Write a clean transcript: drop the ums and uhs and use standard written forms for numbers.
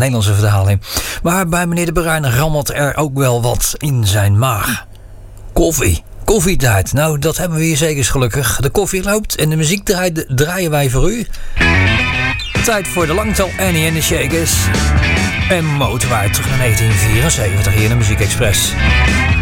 Nederlandse vertaling. Maar bij meneer De Bruin rammelt er ook wel wat in zijn maag. Koffietijd. Nou, dat hebben we hier zeker gelukkig. De koffie loopt en de muziek draaien wij voor u. Tijd voor de langtal Annie en de Shakers. En motorwaard terug naar 1974 hier in de Muziek Express.